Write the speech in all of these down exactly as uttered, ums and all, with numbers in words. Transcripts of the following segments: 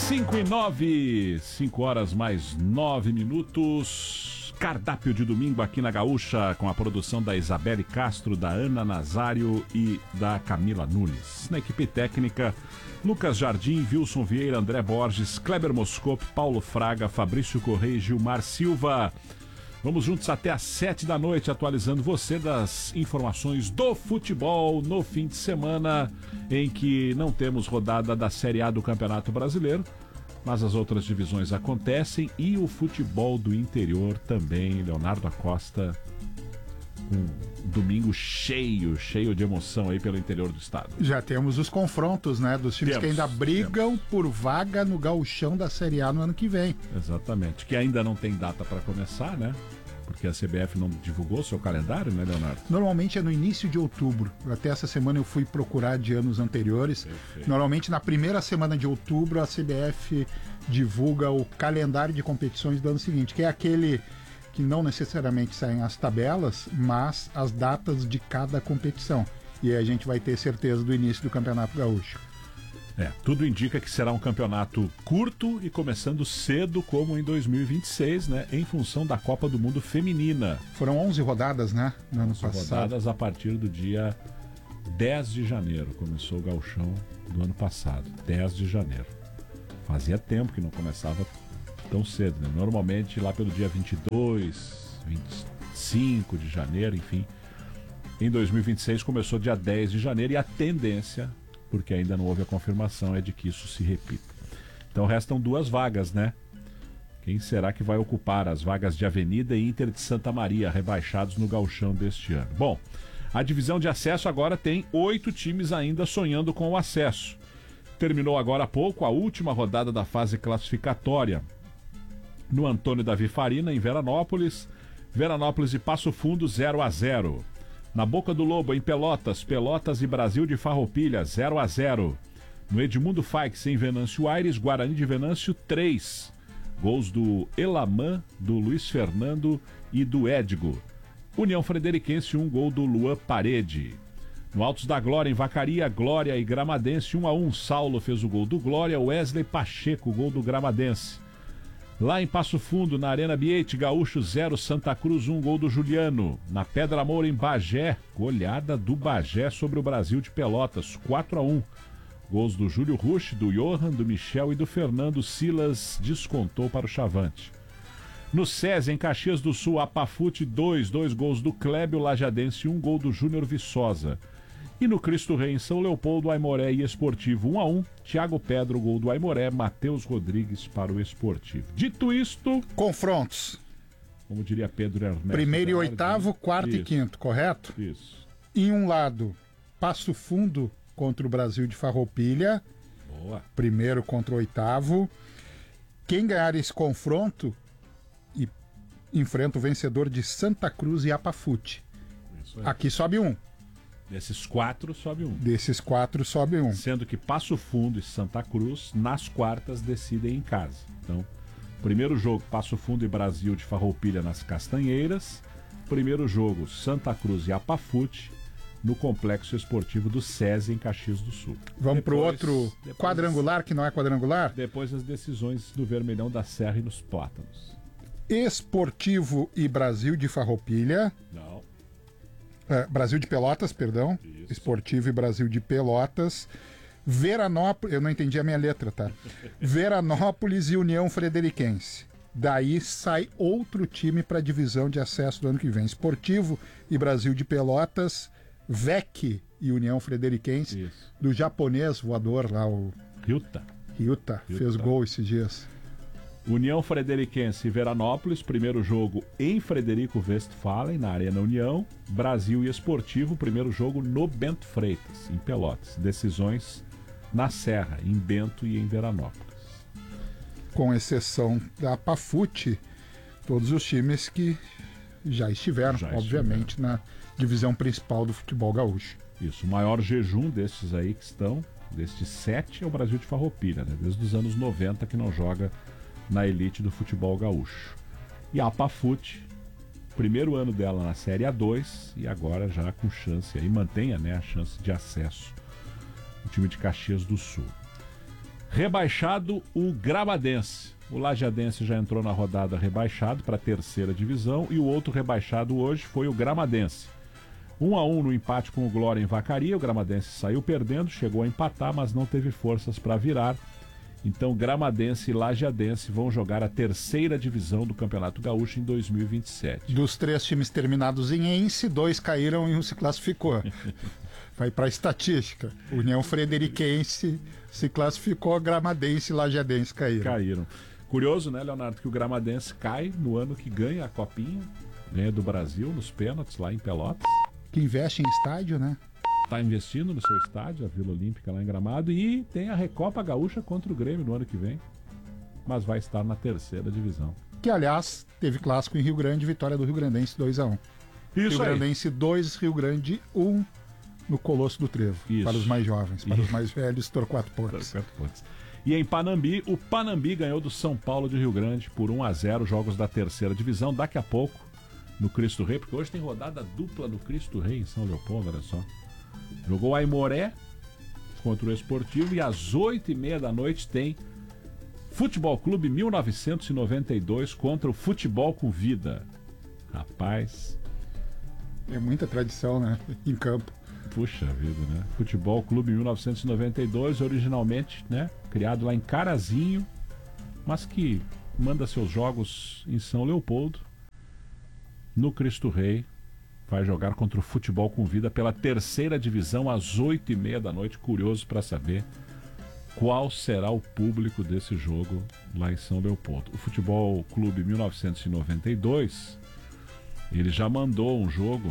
cinco e nove, cinco horas mais nove minutos. Cardápio de domingo aqui na Gaúcha, com a produção da Isabelle Castro, da Ana Nazário e da Camila Nunes. Na equipe técnica, Lucas Jardim, Wilson Vieira, André Borges, Kleber Moscope, Paulo Fraga, Fabrício Correia e Gilmar Silva. Vamos juntos até às sete da noite, atualizando você das informações do futebol no fim de semana, em que não temos rodada da Série A do Campeonato Brasileiro, mas as outras divisões acontecem e o futebol do interior também. Leonardo Acosta, um domingo cheio, cheio de emoção aí pelo interior do estado. Já temos os confrontos, né, dos times temos, que ainda brigam temos. por vaga no gauchão da Série A no ano que vem. Exatamente, que ainda não tem data para começar, né? Porque a C B F não divulgou seu calendário, né, Leonardo? Normalmente é no início de outubro. Até essa semana eu fui procurar de anos anteriores. Perfeito. Normalmente na primeira semana de outubro a C B F divulga o calendário de competições do ano seguinte, que é aquele que não necessariamente saem as tabelas, mas as datas de cada competição. E aí a gente vai ter certeza do início do Campeonato Gaúcho. É, tudo indica que será um campeonato curto e começando cedo, como em dois mil e vinte e seis, né? Em função da Copa do Mundo Feminina. Foram onze rodadas, né? No ano passado. rodadas a partir do dia dez de janeiro. Começou o gauchão do ano passado, dez de janeiro. Fazia tempo que não começava tão cedo, né? Normalmente lá pelo dia vinte e dois, vinte e cinco de janeiro, enfim. Em dois mil e vinte e seis começou dia dez de janeiro e a tendência, porque ainda não houve a confirmação, é de que isso se repita. Então restam duas vagas, né? Quem será que vai ocupar as vagas de Avenida e Inter de Santa Maria, rebaixados no gauchão deste ano? Bom, a divisão de acesso agora tem oito times ainda sonhando com o acesso. Terminou agora há pouco a última rodada da fase classificatória no Antônio Davi Farina, em Veranópolis. Veranópolis e Passo Fundo, zero a zero. Na Boca do Lobo, em Pelotas, Pelotas e Brasil de Farroupilha, zero a zero. No Edmundo Faix, em Venâncio Aires, Guarani de Venâncio, três. Gols do Elamã, do Luiz Fernando e do Edgo. União Frederiquense, um gol do Luan Parede. No Altos da Glória, em Vacaria, Glória e Gramadense, um a um. Saulo fez o gol do Glória, Wesley Pacheco, gol do Gramadense. Lá em Passo Fundo, na Arena Biete, Gaúcho zero, Santa Cruz um, gol do Juliano. Na Pedra Moura, em Bagé, goleada do Bagé sobre o Brasil de Pelotas, quatro a um. Gols do Júlio Rusch, do Johan, do Michel e do Fernando. Silas descontou para o Chavante. No SESI, em Caxias do Sul, Apafute dois, dois gols do Clébio Lajadense, um gol do Júnior Viçosa. E no Cristo Rei, em São Leopoldo, Aimoré e Esportivo um a um. Thiago Pedro, gol do Aimoré. Matheus Rodrigues para o Esportivo. Dito isto... Confrontos. Como diria Pedro Ernesto. Primeiro e oitavo, quarto e quinto, correto? Isso. Em um lado, Passo Fundo contra o Brasil de Farroupilha. Boa. Primeiro contra o oitavo. Quem ganhar esse confronto e enfrenta o vencedor de Santa Cruz e Apafute. Isso aí. Aqui sobe um. Desses quatro, sobe um. Desses quatro, sobe um. Sendo que Passo Fundo e Santa Cruz, nas quartas, decidem em casa. Então, primeiro jogo, Passo Fundo e Brasil de Farroupilha nas Castanheiras. Primeiro jogo, Santa Cruz e Apafute, no Complexo Esportivo do SESI, em Caxias do Sul. Vamos para o outro depois, quadrangular, que não é quadrangular? Depois as decisões do Vermelhão da Serra e nos Plátanos. Esportivo e Brasil de Farroupilha. Não. É, Brasil de Pelotas, perdão. Isso. Esportivo e Brasil de Pelotas. Veranópolis, eu não entendi a minha letra, tá? Veranópolis e União Frederiquense. Daí sai outro time para a divisão de acesso do ano que vem. Esportivo e Brasil de Pelotas, V E C e União Frederiquense. Isso. Do japonês voador lá, o Ryuta. Ryuta, fez gol esses dias. União Frederiquense e Veranópolis, primeiro jogo em Frederico Westphalen, na Arena União. Brasil e Esportivo, primeiro jogo no Bento Freitas, em Pelotas. Decisões na Serra, em Bento e em Veranópolis. Com exceção da Apafute, todos os times que já estiveram, já obviamente, estiveram. Na divisão principal do futebol gaúcho. Isso, o maior jejum desses aí que estão, destes sete, é o Brasil de Farroupilha, né? Desde os anos noventa que não joga na elite do futebol gaúcho. E a Apafute, primeiro ano dela na Série A dois e agora já com chance, aí mantenha, né, a chance de acesso, o time de Caxias do Sul. Rebaixado o Gramadense. O Lajadense já entrou na rodada rebaixado para a terceira divisão e o outro rebaixado hoje foi o Gramadense. Um a um no empate com o Glória em Vacaria. O Gramadense saiu perdendo, chegou a empatar, mas não teve forças para virar. Então Gramadense e Lajadense vão jogar a terceira divisão do Campeonato Gaúcho em dois mil e vinte e sete. Dos três times terminados em Ence, dois caíram e um se classificou. Vai para a estatística. União Frederiquense se classificou, Gramadense e Lajadense caíram. Caíram. Curioso, né, Leonardo, que o Gramadense cai no ano que ganha a Copinha, ganha do Brasil nos pênaltis lá em Pelotas. Que investe em estádio, né? Está investindo no seu estádio, a Vila Olímpica lá em Gramado, e tem a Recopa Gaúcha contra o Grêmio no ano que vem, mas vai estar na terceira divisão. Que, aliás, teve clássico em Rio Grande, vitória do Rio Grandense dois a um. Isso Rio aí. Grandense dois, Rio Grande um no Colosso do Trevo. Isso. Para os mais jovens, para Isso. os mais velhos, Torquato Pontes. E em Panambi, o Panambi ganhou do São Paulo de Rio Grande por um a zero, jogos da terceira divisão. Daqui a pouco, no Cristo Rei, porque hoje tem rodada dupla no Cristo Rei em São Leopoldo, olha só. Jogou Aimoré contra o Esportivo e às oito e meia da noite tem Futebol Clube mil novecentos e noventa e dois contra o Futebol com Vida. Rapaz. É muita tradição, né? Em campo. Puxa vida, né? Futebol Clube mil novecentos e noventa e dois, originalmente, né? Criado lá em Carazinho, mas que manda seus jogos em São Leopoldo. No Cristo Rei, vai jogar contra o Futebol com Vida pela terceira divisão às oito e meia da noite. Curioso para saber qual será o público desse jogo lá em São Leopoldo. O Futebol Clube mil novecentos e noventa e dois, ele já mandou um jogo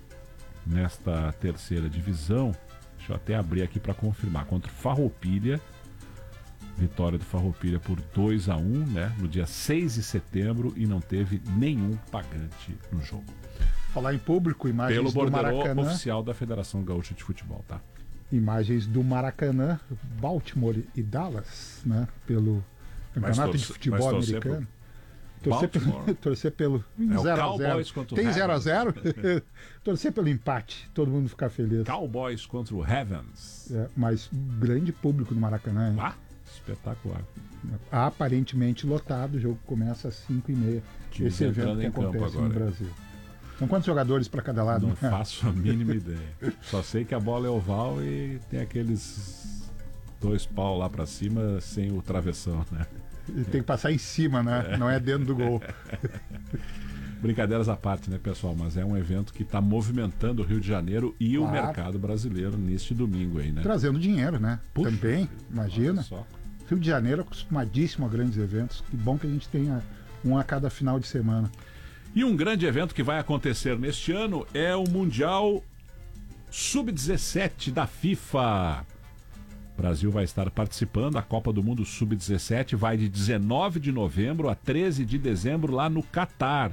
nesta terceira divisão. Deixa eu até abrir aqui para confirmar. Contra o Farroupilha. Vitória do Farroupilha por dois a um, né? No dia seis de setembro, e não teve nenhum pagante no jogo. Falar em público, imagens Pelo do borderô Maracanã. oficial da Federação Gaúcha de Futebol, tá? Imagens do Maracanã, Baltimore e Dallas, né? Pelo Campeonato torce- de Futebol mas torcer Americano. Torcer pelo, Baltimore. torcer pelo É o zero a Cowboys zero. contra o Tem zero a zero? Ravens. Torcer pelo empate, todo mundo ficar feliz. Cowboys contra o Ravens. É, mas grande público no Maracanã, hein? Ah, espetacular. Aparentemente lotado, o jogo começa às cinco e meia. Times Esse evento entrando que em campo acontece no agora. Brasil. São quantos jogadores para cada lado? Não né? faço a mínima ideia. Só sei que a bola é oval e tem aqueles dois pau lá pra cima sem o travessão, né? E tem que passar em cima, né? Não é dentro do gol. Brincadeiras à parte, né, pessoal? Mas é um evento que está movimentando o Rio de Janeiro e o Claro. mercado brasileiro neste domingo aí, né? Trazendo dinheiro, né? Puxa, Também, imagina. Olha só. Rio de Janeiro é acostumadíssimo a grandes eventos. Que bom que a gente tenha um a cada final de semana. E um grande evento que vai acontecer neste ano é o Mundial sub dezessete da FIFA. O Brasil vai estar participando. A Copa do Mundo sub dezessete vai de dezenove de novembro a treze de dezembro lá no Catar.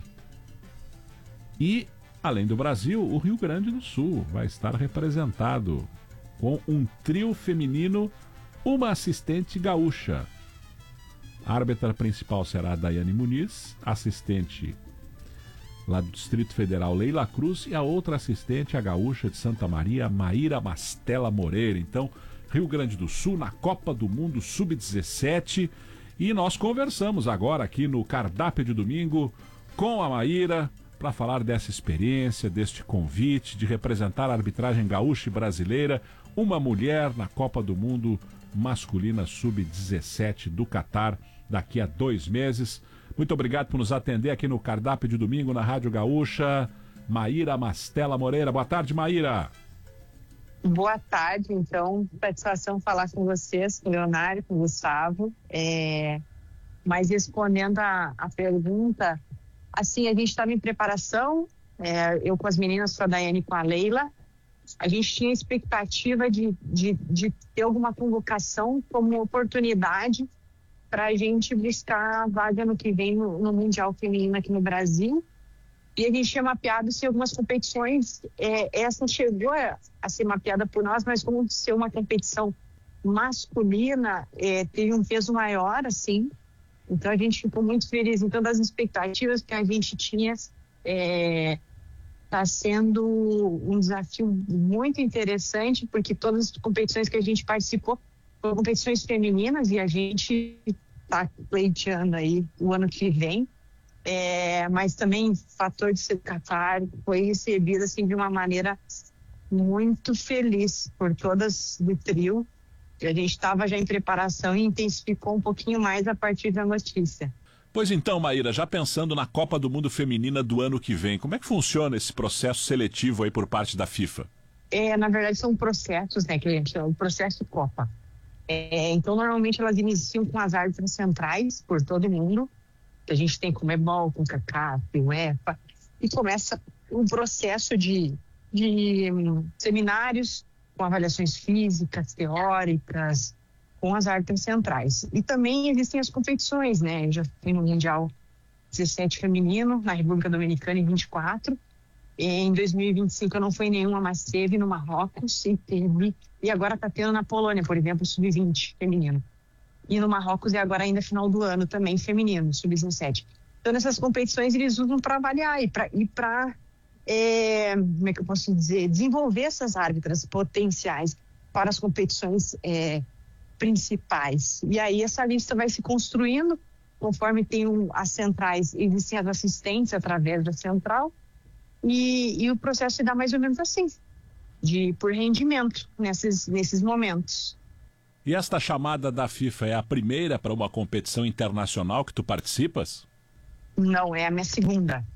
E, além do Brasil, o Rio Grande do Sul vai estar representado com um trio feminino, uma assistente gaúcha. A árbitra principal será a Daiane Muniz, assistente lá do Distrito Federal, Leila Cruz, e a outra assistente, a gaúcha de Santa Maria, Maíra Mastella Moreira. Então, Rio Grande do Sul na Copa do Mundo sub dezessete. E nós conversamos agora aqui no Cardápio de Domingo com a Maíra para falar dessa experiência, deste convite de representar a arbitragem gaúcha e brasileira, uma mulher na Copa do Mundo masculina sub dezessete do Catar daqui a dois meses. Muito obrigado por nos atender aqui no Cardápio de Domingo na Rádio Gaúcha. Maíra Mastella Moreira. Boa tarde, Maíra. Boa tarde, então, satisfação falar com vocês, com o Leonardo, com o Gustavo. É, mas respondendo a, a pergunta, assim, a gente estava em preparação, é, eu com as meninas, com a Daiane e com a Leila, a gente tinha expectativa de, de, de ter alguma convocação como oportunidade para a gente buscar a vaga no que vem no, no Mundial Feminino aqui no Brasil. E a gente tinha mapeado se algumas competições, é, essa chegou a, a ser mapeada por nós, mas como ser uma competição masculina, é, teve um peso maior, assim. Então a gente ficou muito feliz. Então, das expectativas que a gente tinha, está é, sendo um desafio muito interessante, porque todas as competições que a gente participou competições femininas e a gente está pleiteando aí o ano que vem. É, mas também o fator de ser Qatar foi recebido assim, de uma maneira muito feliz por todas do trio. A gente estava já em preparação e intensificou um pouquinho mais a partir da notícia. Pois então, Maíra, já pensando na Copa do Mundo Feminina do ano que vem, como é que funciona esse processo seletivo aí por parte da FIFA? É, na verdade, são processos, né, que a gente chama, o processo Copa. É, então, normalmente elas iniciam com as árbitras centrais por todo mundo. A gente tem Comebol, com CACAF, UEFA, e começa um processo de, de um, seminários com avaliações físicas, teóricas, com as árbitras centrais. E também existem as competições, né? Já tem no Mundial dezessete feminino, na República Dominicana em vinte e quatro. E em dois mil e vinte e cinco não foi nenhuma, mas teve no Marrocos e teve. E agora está tendo na Polônia, por exemplo, sub vinte feminino. E no Marrocos é agora ainda final do ano também feminino, sub dezessete. Então nessas competições eles usam para avaliar e para e para é, como é que eu posso dizer, desenvolver essas árbitras potenciais para as competições é, principais. E aí essa lista vai se construindo conforme tem um, as centrais, existem as assistentes através da central e, e o processo se dá mais ou menos assim, de por rendimento nesses nesses momentos. E esta chamada da FIFA é a primeira para uma competição internacional que tu participas? Não, é a minha segunda.